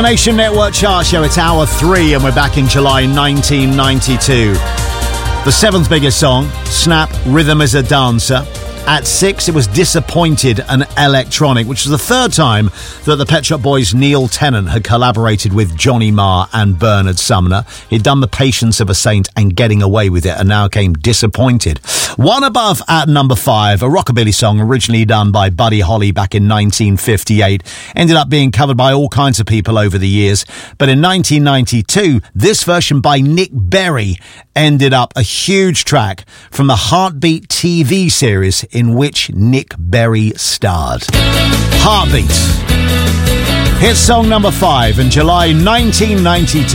Nation Network Chart Show, it's hour 3 and we're back in July 1992. The 7th biggest song, Snap, Rhythm is a Dancer. At 6, it was Disappointed and Electronic, which was the 3rd time that the Pet Shop Boys' Neil Tennant had collaborated with Johnny Marr and Bernard Sumner. He'd done The Patience of a Saint and Getting Away with It, and now came Disappointed. One above at number 5, a rockabilly song originally done by Buddy Holly back in 1958. Ended up being covered by all kinds of people over the years. But in 1992, this version by Nick Berry ended up a huge track from the Heartbeat TV series in which Nick Berry starred. Heartbeat. Hit song number 5 in July 1992.